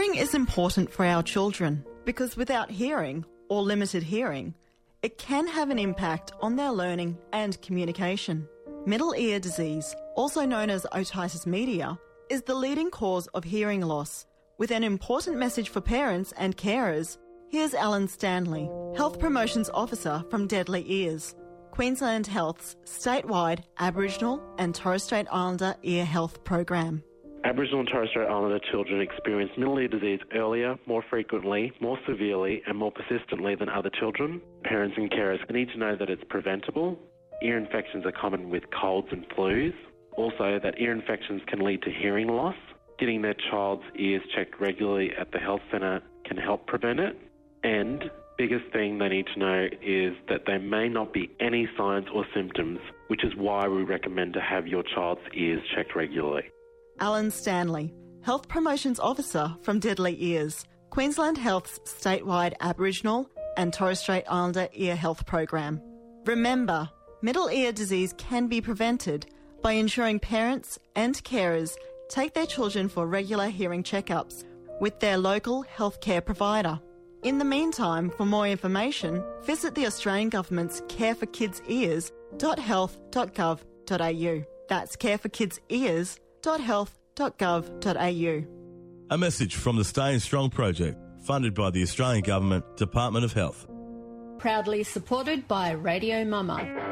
Hearing is important for our children because without hearing or limited hearing, it can have an impact on their learning and communication. Middle ear disease, also known as otitis media, is the leading cause of hearing loss. With an important message for parents and carers, here's Alan Stanley, Health Promotions Officer from Deadly Ears, Queensland Health's statewide Aboriginal and Torres Strait Islander ear health program. Aboriginal and Torres Strait Islander children experience middle ear disease earlier, more frequently, more severely and more persistently than other children. Parents and carers need to know that it's preventable. Ear infections are common with colds and flus. Also, that ear infections can lead to hearing loss. Getting their child's ears checked regularly at the health centre can help prevent it. And biggest thing they need to know is that there may not be any signs or symptoms, which is why we recommend to have your child's ears checked regularly. Alan Stanley, Health Promotions Officer from Deadly Ears, Queensland Health's statewide Aboriginal and Torres Strait Islander ear health program. Remember, middle ear disease can be prevented by ensuring parents and carers take their children for regular hearing checkups with their local healthcare provider. In the meantime, for more information, visit the Australian Government's careforkidsears.health.gov.au. That's careforkidsears.health.gov.au. A message from the Staying Strong project, funded by the Australian Government, Department of Health. Proudly supported by Radio Mama.